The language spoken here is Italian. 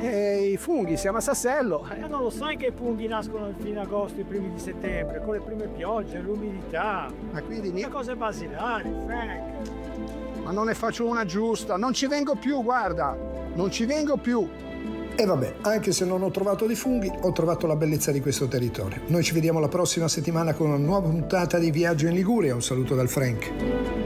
E i funghi, siamo a Sassello. Non lo sai che i funghi nascono a fine agosto, i primi di settembre, con le prime piogge, l'umidità. Ma quindi Le cose basilari, Frank. Ma non ne faccio una giusta, non ci vengo più, guarda, non ci vengo più. E vabbè, anche se non ho trovato dei funghi, ho trovato la bellezza di questo territorio. Noi ci vediamo la prossima settimana con una nuova puntata di Viaggio in Liguria. Un saluto dal Frank.